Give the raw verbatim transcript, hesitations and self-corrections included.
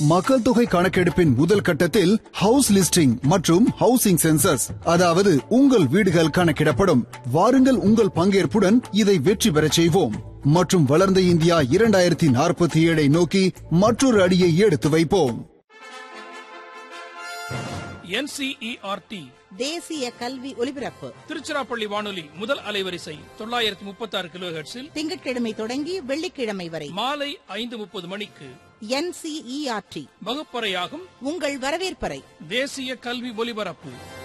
மக்கள் தொகை கணக்கெடுப்பின் முதல் கட்டத்தில் ஹவுஸ் லிஸ்டிங் மற்றும் ஹவுசிங் சென்சஸ், அதாவது உங்கள் வீடுகள் கணக்கிடப்படும். வாருங்கள், உங்கள் பங்கேற்புடன் இதை வெற்றி பெறச் செய்வோம் மற்றும் வளர்ந்த இந்தியா இரண்டாயிரத்தி நாற்பத்தி ஏழை நோக்கி மற்றொரு அடியை எடுத்து வைப்போம். N C E R D தேசிய கல்வி ஒலிபரப்பு திருச்சிராப்பள்ளி வானொலி முதல் அலைவரிசை தொள்ளாயிரத்தி முப்பத்தி ஆறு கிலோ ஹெர்ட்ஸில் திங்கட்கிழமை தொடங்கி வெள்ளிக்கிழமை வரை மாலை ஐந்து முப்பது மணிக்கு N C E R D வகுப்பறையாகும் உங்கள் வரவேற்பறை தேசிய கல்வி ஒலிபரப்பு.